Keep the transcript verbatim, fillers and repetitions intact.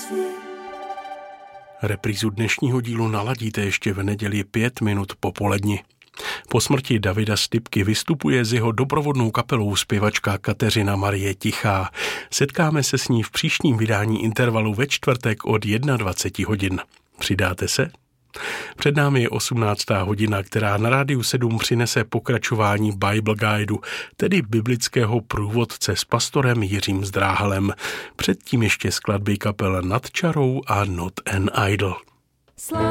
Reprízu dnešního dílu naladíte ještě v neděli pět minut po poledni. Po smrti Davida Stipky vystupuje s jeho doprovodnou kapelou zpěvačka Kateřina Marie Tichá. Setkáme se s ní v příštím vydání Intervalu ve čtvrtek od dvacet jedna hodin. Přidáte se? Před námi je osmnáctá hodina, která na Rádiu sedm přinese pokračování Bible Guideu, tedy biblického průvodce s pastorem Jiřím Zdráhalem. Předtím ještě skladby kapel Nad čarou a Not an Idol.